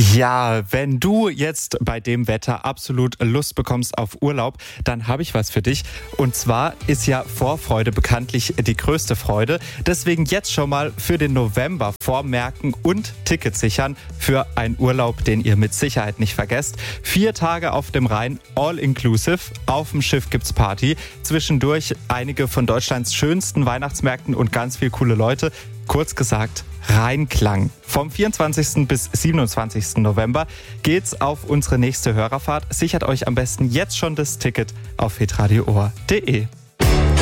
Ja, wenn du jetzt bei dem Wetter absolut Lust bekommst auf Urlaub, dann habe ich was für dich. Und zwar ist ja Vorfreude bekanntlich die größte Freude. Deswegen jetzt schon mal für den November vormerken und Tickets sichern für einen Urlaub, den ihr mit Sicherheit nicht vergesst. 4 Tage auf dem Rhein, all inclusive. Auf dem Schiff gibt's Party. Zwischendurch einige von Deutschlands schönsten Weihnachtsmärkten und ganz viel coole Leute. Kurz gesagt, Rheinklang. Vom 24. bis 27. November geht's auf unsere nächste Hörerfahrt. Sichert euch am besten jetzt schon das Ticket auf hitradio.de.